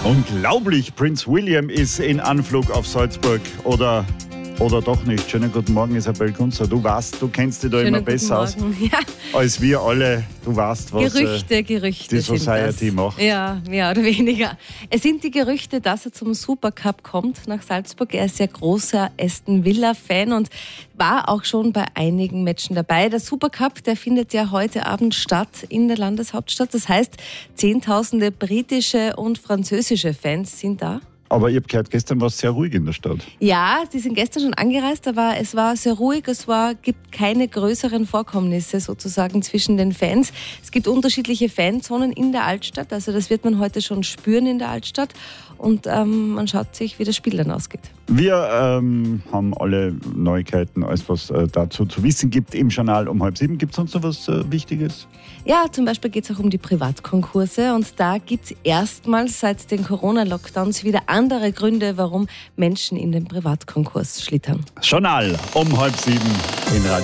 Unglaublich, Prinz William ist in Anflug auf Salzburg oder doch nicht. Schönen guten Morgen, Isabel Kunzer. Du kennst dich da immer besser aus als wir alle. Du weißt, was Gerüchte die Society macht. Ja, mehr oder weniger. Es sind die Gerüchte, dass er zum Supercup kommt nach Salzburg. Er ist ja großer Aston Villa-Fan und war auch schon bei einigen Matchen dabei. Der Supercup, der findet ja heute Abend statt in der Landeshauptstadt. Das heißt, Zehntausende britische und französische Fans sind da. Aber ich habe gehört, gestern war es sehr ruhig in der Stadt. Ja, die sind gestern schon angereist, aber es war sehr ruhig. Gibt keine größeren Vorkommnisse sozusagen zwischen den Fans. Es gibt unterschiedliche Fanzonen in der Altstadt. Also das wird man heute schon spüren in der Altstadt. Und man schaut sich, wie das Spiel dann ausgeht. Wir haben alle Neuigkeiten, alles was dazu zu wissen gibt im Journal um 6:30. Gibt es sonst noch was Wichtiges? Ja, zum Beispiel geht es auch um die Privatkonkurse. Und da gibt es erstmals seit den Corona-Lockdowns wieder andere Gründe, warum Menschen in den Privatkonkurs schlittern. Journal um 6:30 in Radio